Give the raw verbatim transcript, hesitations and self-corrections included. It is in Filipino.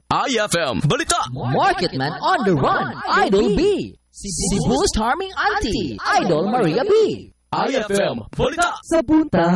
I F M Balita. Marketman on the run, Idol B. Cebu's charming auntie, Idol Maria B. I F M Balita. Sa punta